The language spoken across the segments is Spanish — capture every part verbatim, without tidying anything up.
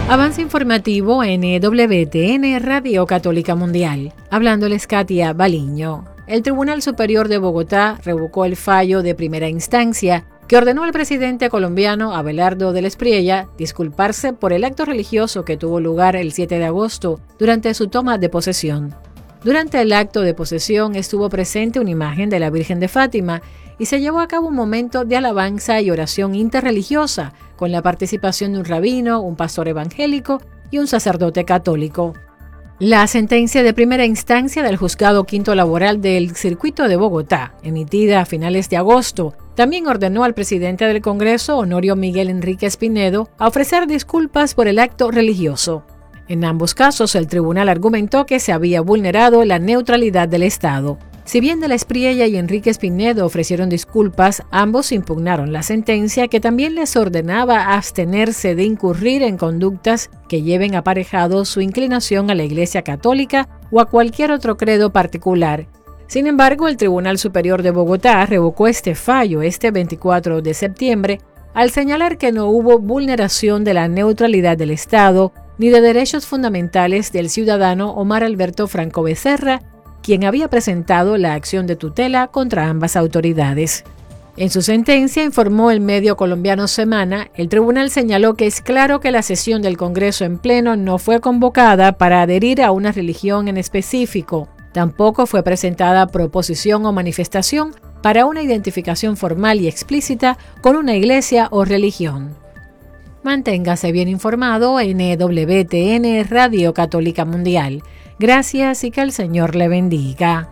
Avance informativo en E W T N Radio Católica Mundial. Hablándoles Katia Baliño. El Tribunal Superior de Bogotá revocó el fallo de primera instancia que ordenó al presidente colombiano Abelardo del Espriella disculparse por el acto religioso que tuvo lugar el siete de agosto durante su toma de posesión. Durante el acto de posesión estuvo presente una imagen de la Virgen de Fátima y se llevó a cabo un momento de alabanza y oración interreligiosa con la participación de un rabino, un pastor evangélico y un sacerdote católico. La sentencia de primera instancia del Juzgado Quinto Laboral del Circuito de Bogotá, emitida a finales de agosto, también ordenó al presidente del Congreso, Honorio Miguel Enríquez Pinedo, a ofrecer disculpas por el acto religioso. En ambos casos, el tribunal argumentó que se había vulnerado la neutralidad del Estado. Si bien de la Espriella y Enríquez Pinedo ofrecieron disculpas, ambos impugnaron la sentencia que también les ordenaba abstenerse de incurrir en conductas que lleven aparejado su inclinación a la Iglesia Católica o a cualquier otro credo particular. Sin embargo, el Tribunal Superior de Bogotá revocó este fallo este veinticuatro de septiembre al señalar que no hubo vulneración de la neutralidad del Estado ni de derechos fundamentales del ciudadano Omar Alberto Franco Becerra, quien había presentado la acción de tutela contra ambas autoridades. En su sentencia, informó el medio colombiano Semana, el tribunal señaló que es claro que la sesión del Congreso en pleno no fue convocada para adherir a una religión en específico. Tampoco fue presentada proposición o manifestación para una identificación formal y explícita con una iglesia o religión. Manténgase bien informado en E W T N Radio Católica Mundial. Gracias y que el Señor le bendiga.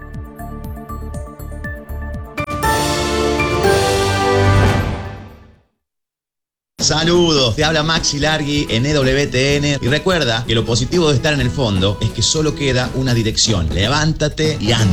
Saludos, te habla Maxi Largui en E W T N y recuerda que lo positivo de estar en el fondo es que solo queda una dirección: levántate y anda.